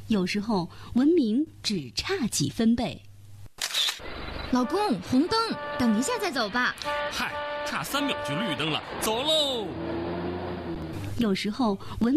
有时候文明只差几分贝。 老公，红灯，等一下再走吧。 嗨，差3秒就绿灯了，走喽。 有时候文